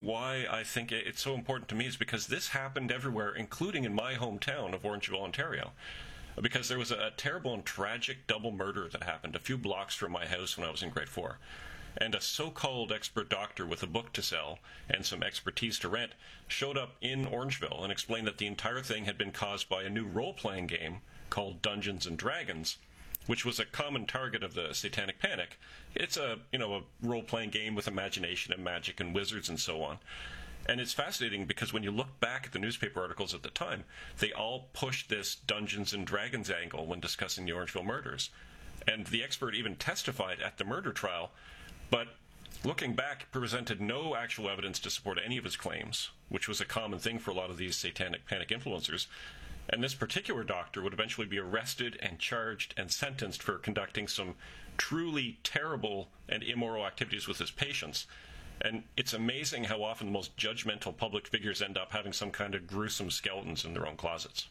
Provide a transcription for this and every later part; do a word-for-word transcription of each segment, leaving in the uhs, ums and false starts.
why I think it's so important to me is because this happened everywhere, including in my hometown of Orangeville, Ontario. Because there was a terrible and tragic double murder that happened a few blocks from my house when I was in grade four. And a so-called expert doctor with a book to sell and some expertise to rent showed up in Orangeville and explained that the entire thing had been caused by a new role-playing game called Dungeons and Dragons, which was a common target of the Satanic Panic. It's a, you know, a role-playing game with imagination and magic and wizards and so on. And it's fascinating because when you look back at the newspaper articles at the time, they all pushed this Dungeons and Dragons angle when discussing the Orangeville murders. And the expert even testified at the murder trial, but looking back, presented no actual evidence to support any of his claims, which was a common thing for a lot of these Satanic Panic influencers. And this particular doctor would eventually be arrested and charged and sentenced for conducting some truly terrible and immoral activities with his patients. And it's amazing how often the most judgmental public figures end up having some kind of gruesome skeletons in their own closets.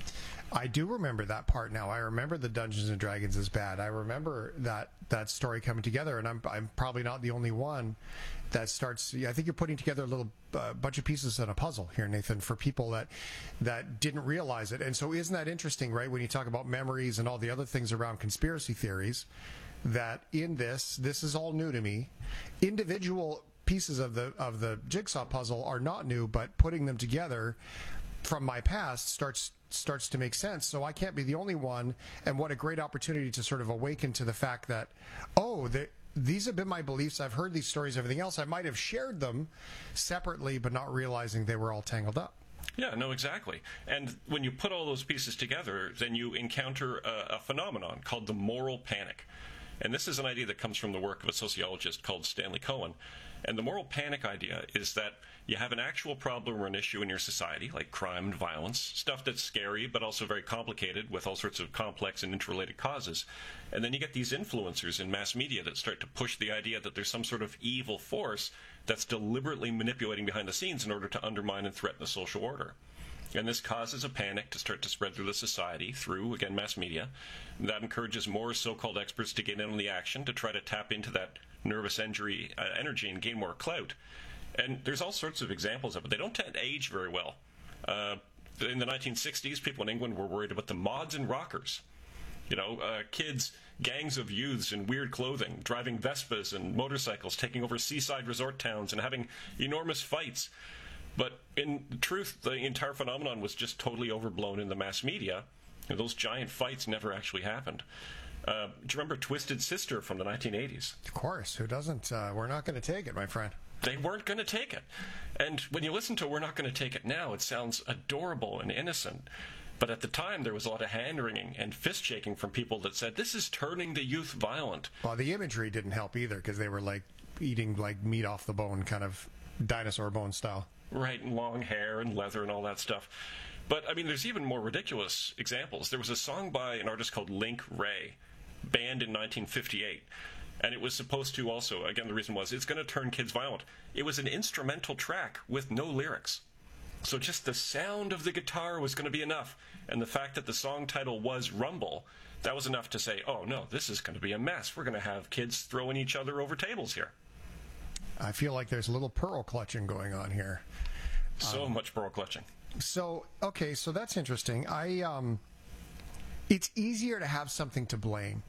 I do remember that part now. I remember the Dungeons and Dragons is bad. I remember that that story coming together, and I'm I'm probably not the only one that starts. I think you're putting together a little uh, bunch of pieces in a puzzle here, Nathan, for people that that didn't realize it. And so, isn't that interesting, right? When you talk about memories and all the other things around conspiracy theories, that in this, this is all new to me. Individual pieces of the of the jigsaw puzzle are not new, but putting them together from my past starts starts to make sense. So I can't be the only one, and what a great opportunity to sort of awaken to the fact that, oh, the, these have been my beliefs. I've heard these stories, everything else. I might have shared them separately, but not realizing they were all tangled up. Yeah, no, exactly. And when you put all those pieces together, then you encounter a, a phenomenon called the moral panic. And this is an idea that comes from the work of a sociologist called Stanley Cohen. And the moral panic idea is that you have an actual problem or an issue in your society, like crime and violence, stuff that's scary but also very complicated with all sorts of complex and interrelated causes. And then you get these influencers in mass media that start to push the idea that there's some sort of evil force that's deliberately manipulating behind the scenes in order to undermine and threaten the social order. And this causes a panic to start to spread through the society through, again, mass media. That encourages more so-called experts to get in on the action to try to tap into that nervous injury, uh, energy and gain more clout. And there's all sorts of examples of it. They don't tend to age very well. Uh, in the nineteen sixties, people in England were worried about the mods and rockers. You know, uh, kids, gangs of youths in weird clothing, driving Vespas and motorcycles, taking over seaside resort towns and having enormous fights. But in truth, the entire phenomenon was just totally overblown in the mass media. And those giant fights never actually happened. Uh, do you remember Twisted Sister from the nineteen eighties? Of course. Who doesn't? Uh, we're not going to take it, my friend. They weren't going to take it. And when you listen to We're Not Going to Take It Now, it sounds adorable and innocent. But at the time, there was a lot of hand-wringing and fist-shaking from people that said, this is turning the youth violent. Well, the imagery didn't help either, because they were like eating like meat off the bone, kind of dinosaur bone style. Right, and long hair and leather and all that stuff. But, I mean, there's even more ridiculous examples. There was a song by an artist called Link Wray, banned in nineteen fifty-eight. And it was supposed to also, again, the reason was, it's going to turn kids violent. It was an instrumental track with no lyrics. So just the sound of the guitar was going to be enough. And the fact that the song title was Rumble, that was enough to say, oh, no, this is going to be a mess. We're going to have kids throwing each other over tables here. I feel like there's a little pearl clutching going on here. So um, much pearl clutching. So, okay, so that's interesting. I, um, it's easier to have something to blame.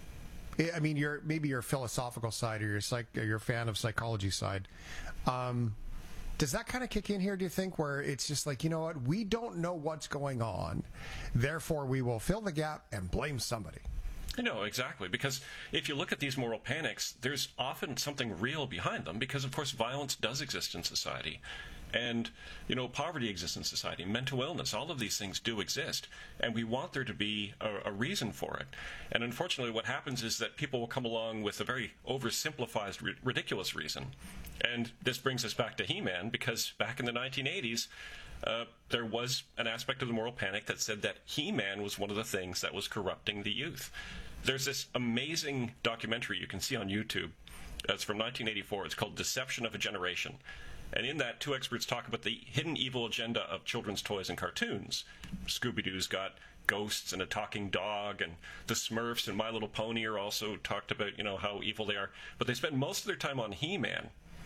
I mean, you're maybe your philosophical side or your psych, or your fan of psychology side. Um, does that kind of kick in here, do you think, where it's just like, you know what, we don't know what's going on, therefore we will fill the gap and blame somebody? No, exactly. Because if you look at these moral panics, there's often something real behind them because, of course, violence does exist in society. And, you know, poverty exists in society, mental illness, all of these things do exist. And we want there to be a, a reason for it. And unfortunately, what happens is that people will come along with a very oversimplified, ri- ridiculous reason. And this brings us back to He-Man, because back in the nineteen eighties, uh, there was an aspect of the moral panic that said that He-Man was one of the things that was corrupting the youth. There's this amazing documentary you can see on YouTube. It's from nineteen eighty-four. It's called Deception of a Generation. And in that, two experts talk about the hidden evil agenda of children's toys and cartoons. Scooby-Doo's got ghosts and a talking dog, and the Smurfs and My Little Pony are also talked about, you know, how evil they are. But they spend most of their time on He-Man,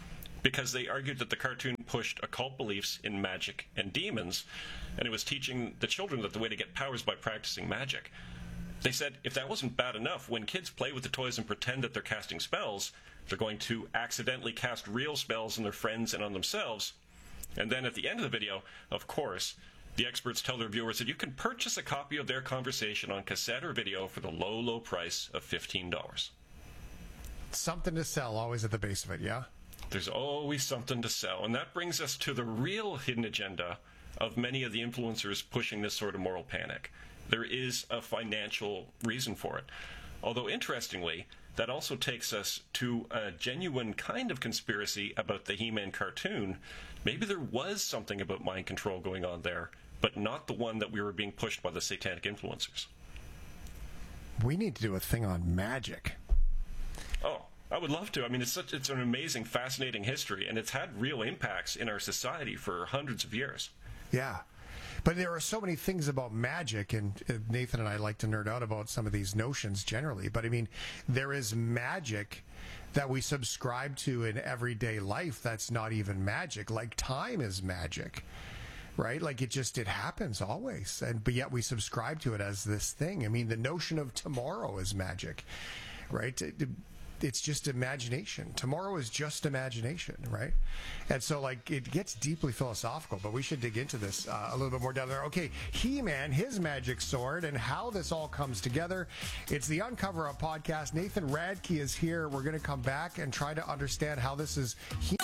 because they argued that the cartoon pushed occult beliefs in magic and demons, and it was teaching the children that the way to get powers by practicing magic. They said if that wasn't bad enough, when kids play with the toys and pretend that they're casting spells, they're going to accidentally cast real spells on their friends and on themselves. And then at the end of the video, of course, the experts tell their viewers that you can purchase a copy of their conversation on cassette or video for the low, low price of fifteen dollars. Something to sell always at the base of it, yeah? There's always something to sell. And that brings us to the real hidden agenda of many of the influencers pushing this sort of moral panic. There is a financial reason for it. Although, interestingly, that also takes us to a genuine kind of conspiracy about the He-Man cartoon. Maybe there was something about mind control going on there, but not the one that we were being pushed by the satanic influencers. We need to do a thing on magic. Oh, I would love to. I mean, it's such it's an amazing, fascinating history, and it's had real impacts in our society for hundreds of years. Yeah. But there are so many things about magic, and Nathan and I like to nerd out about some of these notions generally. But I mean, there is magic that we subscribe to in everyday life that's not even magic. Like time is magic, right? Like it just, it happens always. And but yet we subscribe to it as this thing. I mean, the notion of tomorrow is magic, right? It, it, it's just imagination. Tomorrow is just imagination, right? And so, like, it gets deeply philosophical, but we should dig into this uh, a little bit more down there. Okay, He-Man, his magic sword, and how this all comes together. It's the Uncover Up podcast. Nathan Radke is here. We're going to come back and try to understand how this is... He-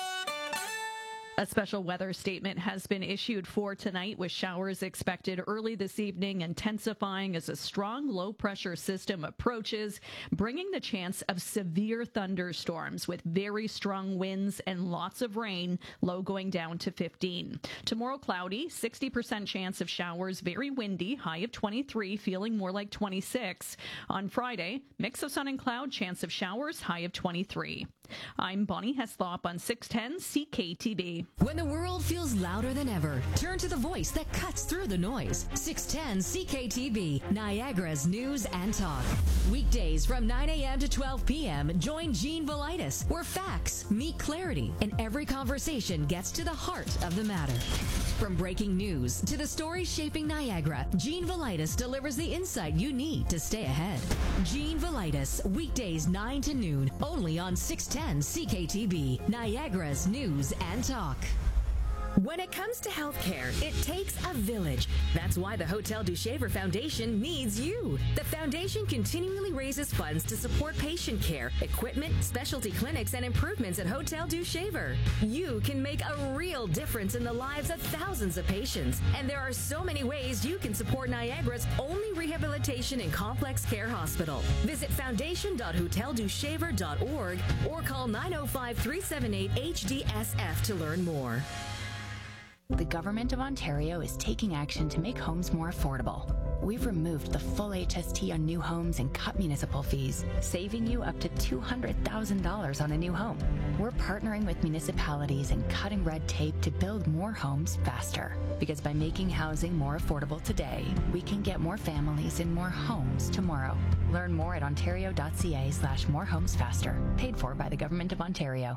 A special weather statement has been issued for tonight, with showers expected early this evening, intensifying as a strong low-pressure system approaches, bringing the chance of severe thunderstorms with very strong winds and lots of rain, low going down to fifteen. Tomorrow, cloudy, sixty percent chance of showers, very windy, high of twenty-three, feeling more like twenty-six. On Friday, mix of sun and cloud, chance of showers, high of twenty-three. I'm Bonnie Heslop on six ten C K T B. When the world feels louder than ever, turn to the voice that cuts through the noise. six ten C K T B, Niagara's news and talk. Weekdays from nine a.m. to twelve p.m., join Gene Velitis, where facts meet clarity and every conversation gets to the heart of the matter. From breaking news to the stories shaping Niagara, Gene Velitis delivers the insight you need to stay ahead. Gene Velitis, weekdays nine to noon, only on six ten C K T B, Niagara's news and talk. When it comes to healthcare, it takes a village. That's why the Hotel du Shaver Foundation needs you. The foundation continually raises funds to support patient care, equipment, specialty clinics, and improvements at Hotel du Shaver. You can make a real difference in the lives of thousands of patients, and there are so many ways you can support Niagara's only rehabilitation and complex care hospital. Visit foundation dot hotel du shaver dot org or call nine oh five, three seven eight, H D S F to learn more. The Government of Ontario is taking action to make homes more affordable. We've removed the full H S T on new homes and cut municipal fees, saving you up to two hundred thousand dollars on a new home. We're partnering with municipalities and cutting red tape to build more homes faster. Because by making housing more affordable today, we can get more families in more homes tomorrow. Learn more at ontario.ca slash more homes faster. Paid for by the Government of Ontario.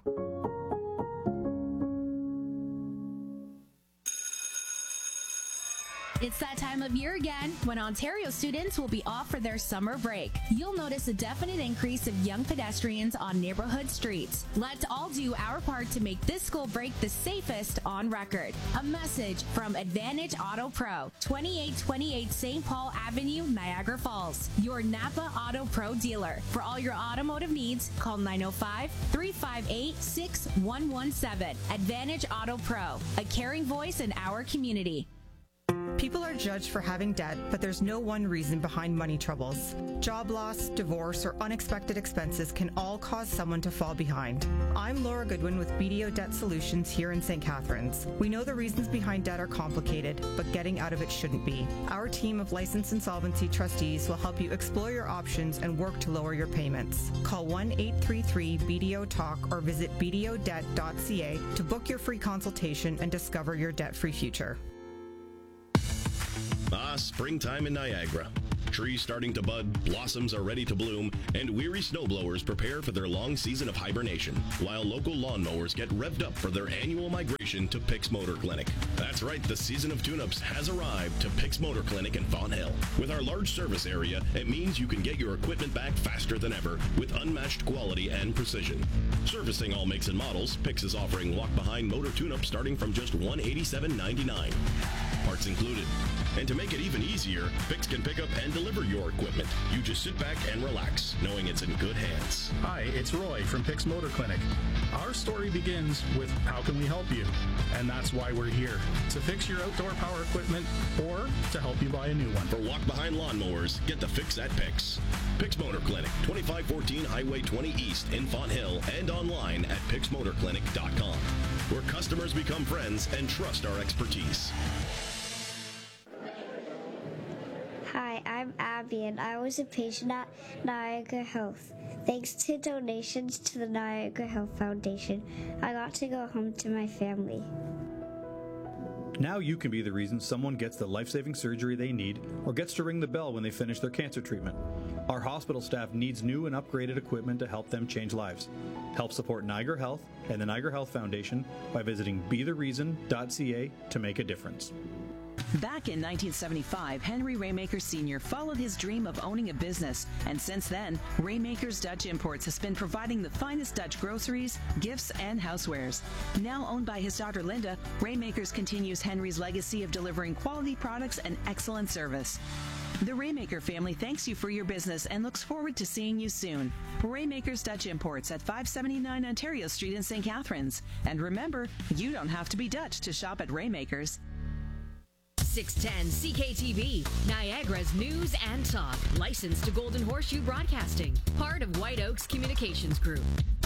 It's that time of year again when Ontario students will be off for their summer break. You'll notice a definite increase of young pedestrians on neighborhood streets. Let's all do our part to make this school break the safest on record. A message from Advantage Auto Pro, twenty-eight twenty-eight Saint Paul Avenue, Niagara Falls, your Napa Auto Pro dealer. For all your automotive needs, call nine oh five, three five eight, six one one seven. Advantage Auto Pro, a caring voice in our community. People are judged for having debt, but there's no one reason behind money troubles. Job loss, divorce, or unexpected expenses can all cause someone to fall behind. I'm Laura Goodwin with B D O Debt Solutions here in Saint Catharines. We know the reasons behind debt are complicated, but getting out of it shouldn't be. Our team of licensed insolvency trustees will help you explore your options and work to lower your payments. Call one eight three three B D O talk or visit b d o debt dot c a to book your free consultation and discover your debt-free future. Ah, springtime in Niagara. trees starting to bud, blossoms are ready to bloom, and weary snowblowers prepare for their long season of hibernation, while local lawnmowers get revved up for their annual migration to Pick's Motor Clinic. That's right, the season of tune-ups has arrived to Pick's Motor Clinic in Fonthill. With our large service area, it means you can get your equipment back faster than ever with unmatched quality and precision. Servicing all makes and models, Pick's is offering walk-behind motor tune-up starting from just one hundred eighty-seven dollars and ninety-nine cents. Parts included. And to make it even easier, Pick's can pick up and deliver your equipment. You just sit back and relax, knowing it's in good hands. Hi, it's Roy from Pick's Motor Clinic. Our story begins with how can we help you? And that's why we're here, to fix your outdoor power equipment or to help you buy a new one. For walk-behind lawnmowers, get the fix at Pick's. Pick's Motor Clinic, twenty-five fourteen Highway twenty East in Fonthill, and online at picks motor clinic dot com, where customers become friends and trust our expertise. Hi, I'm Abby, and I was a patient at Niagara Health. Thanks to donations to the Niagara Health Foundation, I got to go home to my family. Now you can be the reason someone gets the life-saving surgery they need or gets to ring the bell when they finish their cancer treatment. Our hospital staff needs new and upgraded equipment to help them change lives. Help support Niagara Health and the Niagara Health Foundation by visiting be the reason dot c a to make a difference. Back in nineteen seventy-five, Henry Raymaker Senior followed his dream of owning a business, and since then, Raymaker's Dutch Imports has been providing the finest Dutch groceries, gifts, and housewares. Now owned by his daughter Linda, Raymakers continues Henry's legacy of delivering quality products and excellent service. The Raymaker family thanks you for your business and looks forward to seeing you soon. Raymaker's Dutch Imports at five seventy-nine Ontario Street in Saint Catharines. And remember, you don't have to be Dutch to shop at Raymaker's. six ten C K T V, Niagara's News and Talk. Licensed to Golden Horseshoe Broadcasting. Part of White Oaks Communications Group.